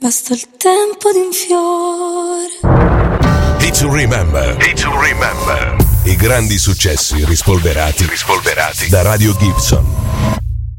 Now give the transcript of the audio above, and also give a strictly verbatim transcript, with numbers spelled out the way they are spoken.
basta il tempo di un fiore. Hit to remember. Hit to remember. I grandi successi rispolverati. Rispolverati da Radio Gibson.